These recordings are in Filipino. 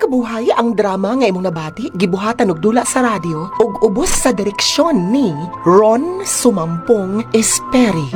Kamakabuhay ang drama nga imong nabati, gibuhatan og dula sa radyo ug ubos sa direksyon ni Ron Sumampong Esperi.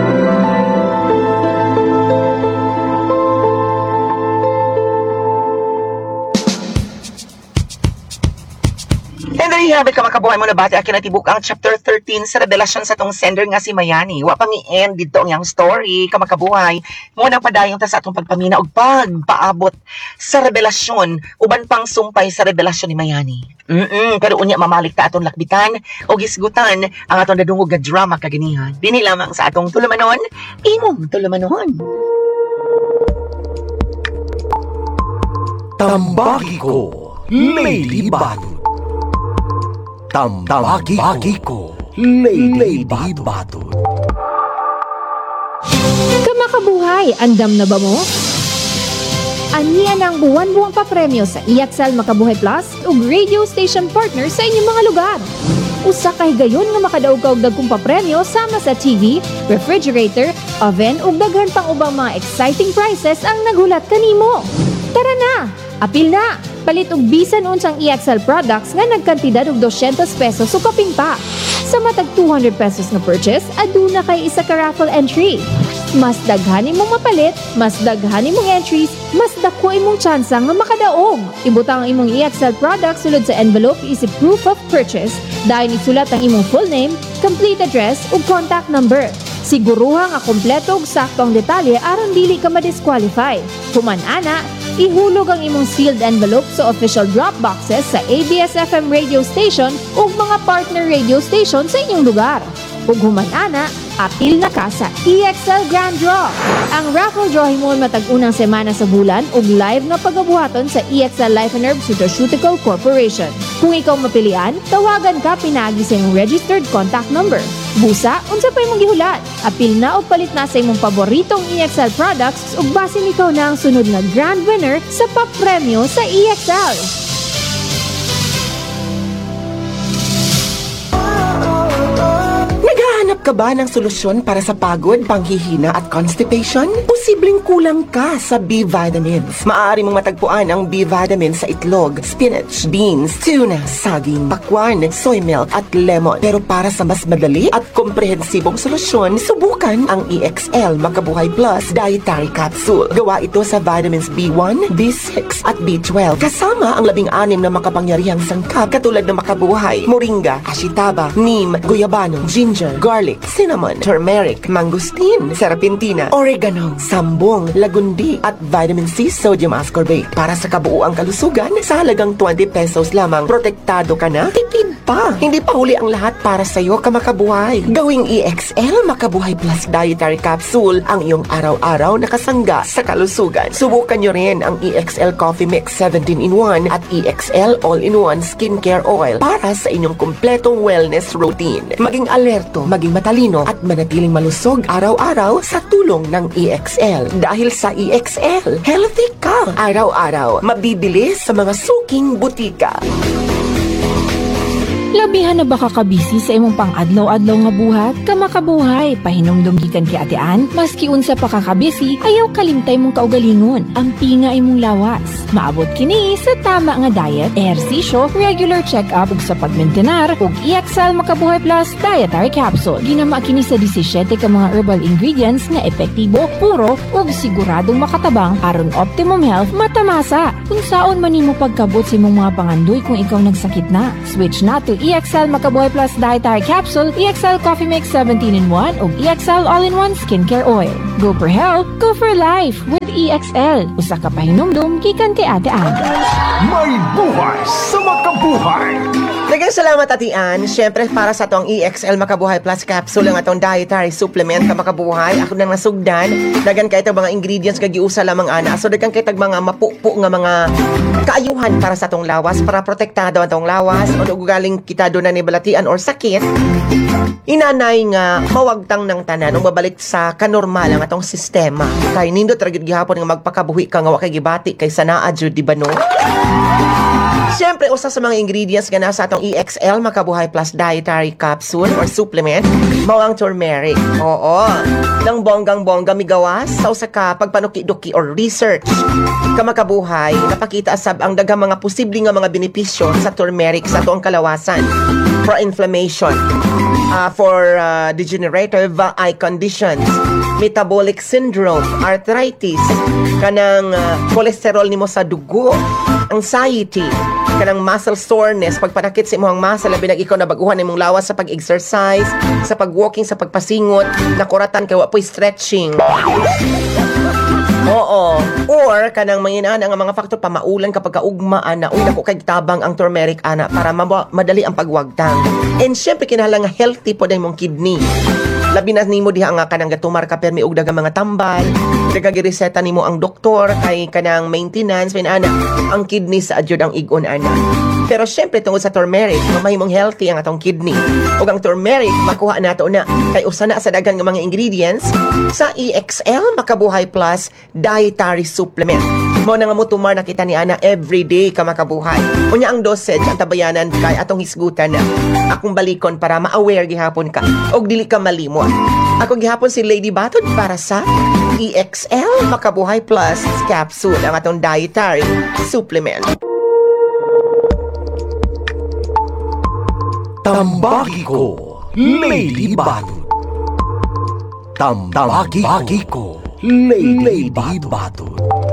And there you have it, kamakabuhay mo na bati. Akin natibuk ang chapter 13 sa revelasyon sa tong sender nga si Mayani. Wa pa mi-end dito ang yang story, kamakabuhay. Muna padayon ta sa atong pagpamina og pagpaabot sa revelasyon, uban pang sumpay sa revelasyon ni Mayani. Pero unya mamalik ta atong lakbitan o gisgutan ang atong dadungog nga drama kaganihan. Dini lamang sa atong tulumanon, imong tulumanon. Tambagi ko, Lady Bato. Tambagi ko, Lady Bato. Kamakabuhay, andam na ba mo? Aniya ng buwan-buwang papremyo sa EXL Makabuhay Plus ug radio station partner sa inyong mga lugar. Usa ka higayon nga makadaog ka og dagkong papremyo sama sa TV, refrigerator, oven ug daghan pang ubang mga exciting prizes ang naghulat kanimo. Tara na! Apil na! Palit og bisan unsang EXL products nga nagkantidad og 200 pesos o kaping pa. Sa matag 200 pesos nga purchase, aduna kay isa ka raffle entry. Mas daghan imong mapalit, mas daghan imong entries, mas dako imong tsansa nga makadaog. Ibutang ang imong EXL products sulod sa envelope isip proof of purchase. Dahil isulat ang imong full name, complete address ug contact number. Siguruha nga kompleto ug sakto ang detalye aron dili ka ma-disqualify. Human ana, ihulog ang imong sealed envelope sa official drop boxes sa ABS-FM radio station ug mga partner radio station sa inyong lugar. Ug human ana, apil na ka sa EXL Grand Draw. Ang raffle draw himon matag unang semana sa bulan ug live nga pagabuhaton sa EXL Life and Herb Nutraceutical Corporation. Kung ikaw mapilian, tawagan ka pinaagi sa imong registered contact number. Busa, unsa pa imong gihulat? Apil na o palit na sa imong paboritong EXL products ug basin ikaw na ang sunod na grand winner sa papremyo sa EXL. Naghahanap ka ba ng solusyon para sa pagod, panghihina at constipation? Posibleng kulang ka sa B-vitamins. Maaari mong matagpuan ang B-vitamins sa itlog, spinach, beans, tuna, saging, pakwan, soy milk at lemon. Pero para sa mas madali at komprehensibong solusyon, subukan ang EXL Makabuhay Plus Dietary Capsule. Gawa ito sa vitamins B1, B6 at B12. Kasama ang 16 na makapangyarihang sangkap katulad ng makabuhay, moringa, ashitaba, neem, guyabano, ginger, garlic, cinnamon, turmeric, mangosteen, serpentina, oregano, sambong, lagundi, at vitamin C sodium ascorbate. Para sa kabuuang kalusugan, sa halagang 20 pesos lamang, protektado ka na, tipid pa. Hindi pa huli ang lahat para sa'yo, kamakabuhay. Gawing EXL Makabuhay Plus Dietary Capsule ang iyong araw-araw na kasangga sa kalusugan. Subukan nyo rin ang EXL Coffee Mix 17-in-1 at EXL All-in-1 Skincare Oil para sa inyong kumpletong wellness routine. Maging alerto, maging matalino at manatiling malusog araw-araw sa tulong ng EXL. Dahil sa EXL, healthy ka araw-araw. Mabibili sa mga suking butika. Labihan na ba kakabisi sa imong pang-adlaw-adlaw nga buhat? Kamakabuhay, pahinumdum gikan kay Ate Ann, maski unsa pa kakabisi, ayaw kalimtay mong kaugalingon. Ang pinga imong lawas. Maabot kini sa tama nga diet, ehersisyo, regular check-up ug sa pagmentenar ug EXL Makabuhay Plus Dietary Capsule. Ginama kini sa 17 ka mga herbal ingredients nga epektibo, puro ug siguradong makatabang aron optimum health matamasa. Kung saon man nimo pagkabot sa imong mga pangandoy kung ikaw nagsakit na, switch na to EXL Makabuhay Plus Dietary Capsule, EXL Coffee Mix 17-in-1 ug EXL All-in-1 Skincare Oil. Go for health, go for life with EXL. Usa ka pahinumdum gikan kay Ate Ann. May buhay sa makabuhay. Daghang salamat, Ate Ann. Siyempre, para sa itong EXL Makabuhay Plus Capsule, ang atong dietary supplement ka makabuhay. Ako nang nasugdan. Dagan kay itong mga ingredients kagiusa lamang ana. So, dagan kay itong mga mapupo nga mga kaayuhan para sa itong lawas, para protektado ang itong lawas. O galing kita doon na nibalatian or sakit, inanay nga mawagtang ng tanan o mabalik sa kanormal ang atong sistema. Kay nindot ragid gihapon nga magpakabuhi ka nga wa kay gibati kay sanaa jud, di ba no? Siyempre, usa sa mga ingredients nga nasa atong EXL Makabuhay Plus Dietary Capsule or Supplement, mao ang turmeric. Oo. Nang bonggang-bongga migawas sa usa ka pagpanuki-duki or research. Kamakabuhay, napakita sab ang daghang mga posible nga mga benepisyo sa turmeric sa atong kalawasan. For inflammation, for degenerative eye conditions, metabolic syndrome, arthritis, kanang cholesterol nimo sa dugo, anxiety, kanang muscle soreness, pagpanakit sa imong muscle, labi na ikaw nabaguhan imong lawas sa pag-exercise, sa pag-walking, sa pagpasingot, nakuratan kay wa po'y stretching. Oo. Or, kanang manginaan ang mga faktor pamaulan kapag kaugmaan na, uy, naku kay tabang ang turmeric, ana, para madali ang pagwagtang. And syempre, kinahanglan nga healthy po na imong kidney. Labi na nimo diha nga kanang gatumar ka permi og daghang mga tambal, daghang gireseta nimo ang doktor kay kanang maintenance ana ang kidney sa adyod ang igon ana. Pero syempre tungod sa turmeric, mamahimong healthy ang atong kidney. Ug ang turmeric makuha nato na kay usa na sa daghang nga mga ingredients sa EXL Makabuhay Plus Dietary Supplement. Mao na nga mutumar nakita ni ana everyday ka makabuhay. Unya ang dosage ang tabayanan kay atong hisgutan na akong balikon para ma-aware gihapon ka og dili ka malimot. Ako gihapon si Lady Batod para sa EXL Makabuhay Plus Capsule, ang atong dietary supplement. Tambaki ko, Lady Batod. Tambaki ko, Lady Batod.